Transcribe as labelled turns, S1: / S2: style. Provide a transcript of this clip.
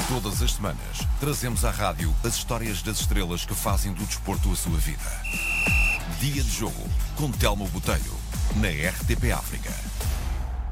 S1: Todas as semanas, trazemos à rádio as histórias das estrelas que fazem do desporto a sua vida. Dia de Jogo, com Telmo Botelho, na RTP África.